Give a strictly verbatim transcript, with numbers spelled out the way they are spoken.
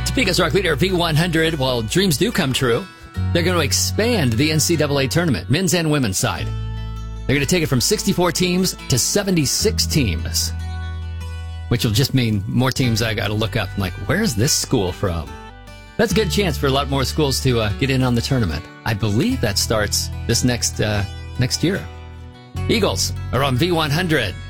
Topeka's Rock Leader V one hundred. Well, dreams do come true. They're going to expand the N C double A tournament, men's and women's side. They're going to take it from sixty-four teams to seventy-six teams, which will just mean more teams I got to look up. I'm like, where's this school from? That's a good chance for a lot more schools to uh, get in on the tournament. I believe that starts this next uh, next year. Eagles are on V one hundred.